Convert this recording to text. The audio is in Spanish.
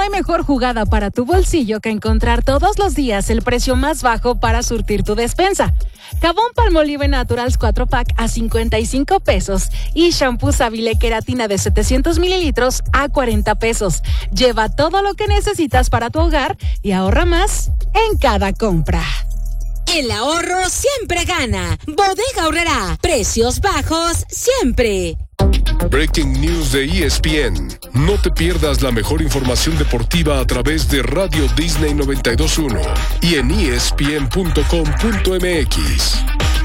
no hay mejor jugada para tu bolsillo que encontrar todos los días el precio más bajo para surtir tu despensa. Jabón Palmolive Naturals 4-pack a 55 pesos y shampoo Savile Keratina de 700 mililitros a 40 pesos. Lleva todo lo que necesitas para tu hogar y ahorra más en cada compra. El ahorro siempre gana. Bodega Aurrerá. Precios bajos siempre. Breaking News de ESPN. No te pierdas la mejor información deportiva a través de Radio Disney 92.1 y en ESPN.com.mx.